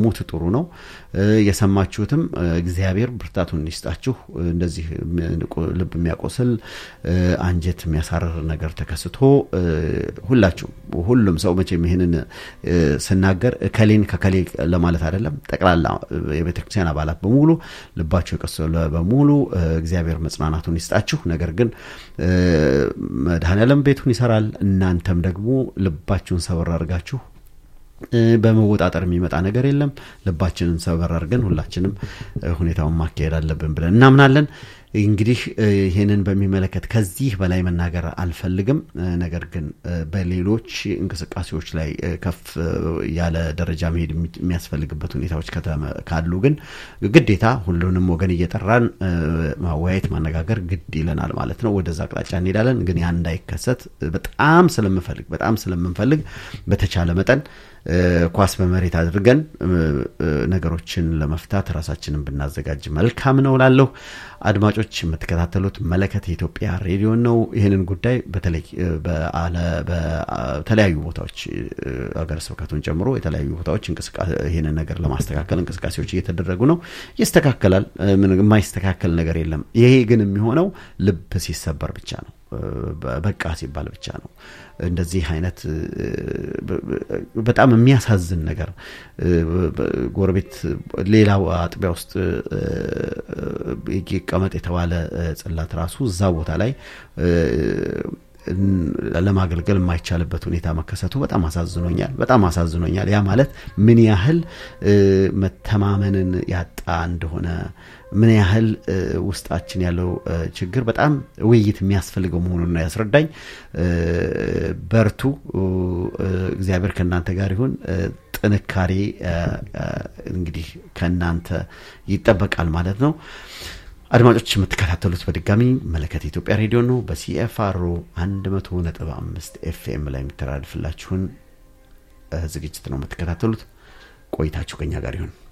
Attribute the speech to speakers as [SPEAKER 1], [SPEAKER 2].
[SPEAKER 1] ባትደግሙት ጥሩ ነው የሰማችሁትም እግዚአብሔር ብርታቱን ይስጣችሁ እንደዚህ ልብ የሚያቆስል አንጀት የሚያሳርር ነገር ተከስቶ ሁሉም ሰው መቼም ይሄንን ስናገር ከሌን ከከሌ ለማለት አይደለም ጠቅላላ የቤተክርስቲያን አባላት በሙሉ ልባቸው የቆሰለ በሙሉ እግዚአብሔር መጽናናቱን ይስጣችሁ ነገር ግን መድኃኔዓለም ቤቱን ይሰራል እናንተም ደግሞ ልባችሁን ሰበር አድርጋችሁ በመወጣጠር የሚመጣ ነገር የለም ልባችንን ሰበር አድርገን ሁላችንም ሁኔታውን ማካሄድ አለብን ብለን እናምናለን እንግዲህ ይሄንን በሚመለከት ከዚህ በላይ መናገር አልፈልግም ነገር ግን በሌሎች እንቅስቃሴዎች ላይ ከፍ ያለ ደረጃ መሄድ የሚያስፈልግበት ሁኔታዎች ካሉ ግን ግዴታ ሁሉንም ወገን እየጠራን ማወያየት ማነጋገር ግድ ይለናል ማለት ነው ወደዛ አቅጣጫ እንሄዳለን ግን ያ እንዳይከሰት በጣም ስለምንፈልግ በተቻለ መጠን ኳስ በመሬት አድርገን ነገሮችን ለመፍታት ራሳችንን ብናዘጋጅ መልካም ነው ላለው አድማጮች የምትከታተሉት መለከት የኢትዮጵያ ሬዲዮ ነው ይሄንን ጉዳይ በተለይ በተለያዩ ቦታዎች አገር ስብከቱን ጨምሮ የተለያዩ ቦታዎች ይሄንን ነገር ለማስተካከል እንቅስቃሴዎች እየተደረጉ ነው ይስተካከላል ምንም የማይስተካከል ነገር የለም ይሄ ግን የሚሆነው ልብ ሲሰበር ብቻ ነው በቃ ሲባል ብቻ ነው እንደዚህ አይነት በጣም የሚያሳዝን ነገር ጎረቤት ሌላው አጥቢያ ውስጥ ይቀመጥ የተባለ ጽላት ራሱ እዛ ቦታ ላይ ለማገልገል የማይቻልበት ሁኔታ መከሰቱ በጣም አሳዝኖኛል ያ ማለት ምን ያህል መተማመንን ያጣ እንደሆነ ምን ያህል ውስጣችን ያለው ችግር በጣም ውይይት የሚያስፈልገው መሆኑን ያስረዳኝ በርቱ እግዚአብሔር ከናንተ ጋር ይሁን ጥንካሬ እንግዲህ ከናንተ ይጠበቃል ማለት ነው አድማጮች የምትከታተሉት በድጋሚ መለከት ኢትዮጵያ ሬዲዮ ነው በሲኤፍአር 100.5 ኤፍኤም ላይ የሚተላለፍላችሁን ዝግጅት ነው የምትከታተሉት ቆይታችሁ ከኛ ጋር ይሁን